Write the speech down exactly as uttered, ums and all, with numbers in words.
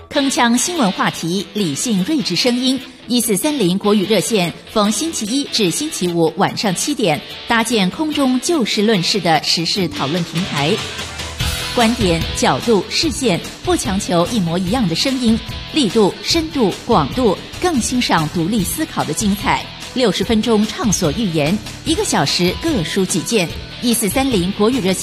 铿锵新闻话题，理性睿智声音。一四三零国语热线，逢星期一至星期五晚上七点，搭建空中就事论事的时事讨论平台。观点、角度、视线不强求一模一样的声音，力度、深度、广度，更欣赏独立思考的精彩。六十分钟畅所欲言，一个小时各抒己见。一四三零国语热线。